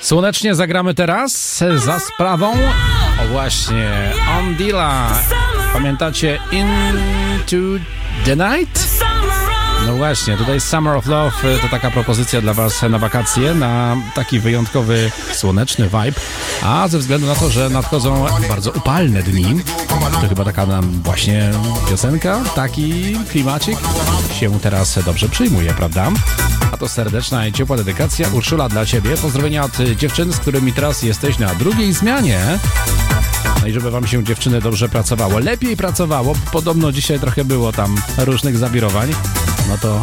Słonecznie zagramy teraz za sprawą, o właśnie, Ondila. Pamiętacie Into the Night? No właśnie, tutaj Summer of Love to taka propozycja dla Was na wakacje, na taki wyjątkowy, słoneczny vibe, a ze względu na to, że nadchodzą bardzo upalne dni, to chyba taka nam właśnie piosenka, taki klimacik się teraz dobrze przyjmuje, prawda? A to serdeczna i ciepła dedykacja, Urszula, dla Ciebie. Pozdrowienia od dziewczyn, z którymi teraz jesteś na drugiej zmianie. No i żeby Wam się, dziewczyny, dobrze pracowało. Lepiej pracowało, podobno dzisiaj trochę było tam różnych zawirowań. No to